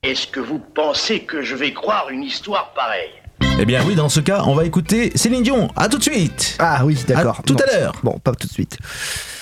Est-ce que vous pensez que je vais croire une histoire pareille? Eh bien oui, dans ce cas, on va écouter Céline Dion. À tout de suite. Ah oui, d'accord. À tout à l'heure. Bon, pas tout de suite.